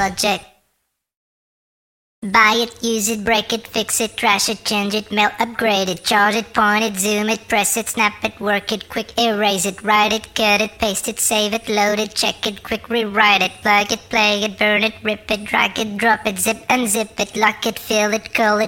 project. Buy it, use it, break it, fix it, trash it, change it, mail, upgrade it, charge it, point it, zoom it, press it, snap it, work it, quick erase it, write it, cut it, paste it, save it, load it, check it, quick rewrite it, plug it, play it, burn it, rip it, drag it, drop it, zip unzip it, lock it, fill it, curl